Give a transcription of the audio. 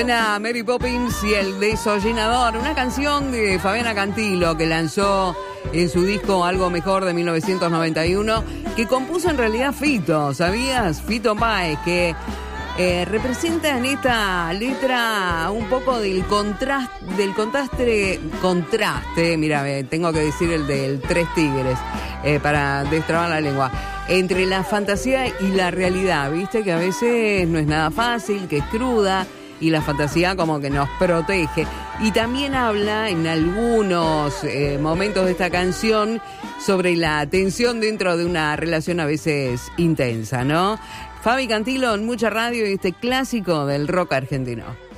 Mary Poppins y el Desollinador, una canción de Fabiana Cantilo que lanzó en su disco Algo Mejor de 1991, que compuso en realidad Fito, ¿sabías? Fito Páez, que representa en esta letra un poco del contraste, mira, tengo que decir el del Tres Tigres, para destrabar la lengua, entre la fantasía y la realidad, viste que a veces no es nada fácil, que es cruda, y la fantasía como que nos protege. Y también habla en algunos momentos de esta canción sobre la tensión dentro de una relación a veces intensa, ¿no? Fabi Cantilo en Mucha Radio y este clásico del rock argentino.